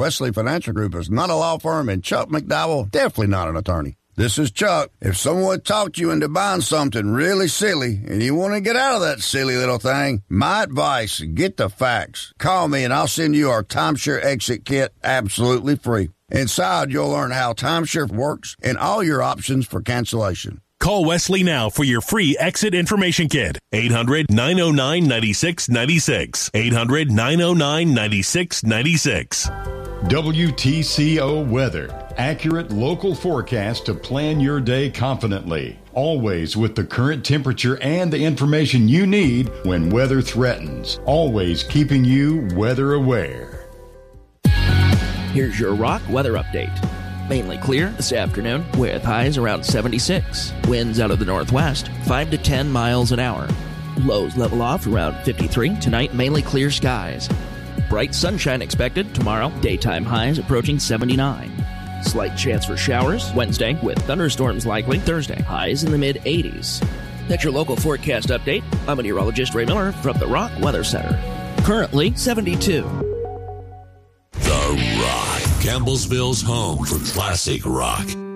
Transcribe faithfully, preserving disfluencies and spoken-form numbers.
Wesley Financial Group is not a law firm, and Chuck McDowell, definitely not an attorney. This is Chuck. If someone talked you into buying something really silly and you want to get out of that silly little thing, my advice, get the facts. Call me and I'll send you our timeshare exit kit absolutely free. Inside, you'll learn how timeshare works and all your options for cancellation. Call Wesley now for your free exit information kit. eight hundred, nine oh nine, nine six nine six. eight hundred, nine oh nine, nine six nine six. W T C O Weather. Accurate local forecast to plan your day confidently. Always with the current temperature and the information you need when weather threatens. Always keeping you weather aware. Here's your Rock weather update. Mainly clear this afternoon with highs around seventy-six. Winds out of the northwest, five to ten miles an hour. Lows level off around fifty-three. Tonight, mainly clear skies. Bright sunshine expected tomorrow. Daytime highs approaching seventy-nine. Slight chance for showers Wednesday with thunderstorms likely. Thursday, highs in the mid eighties. That's your local forecast update. I'm meteorologist Ray Miller from the Rock Weather Center. Currently seventy-two. The Rock, Campbellsville's home for classic rock.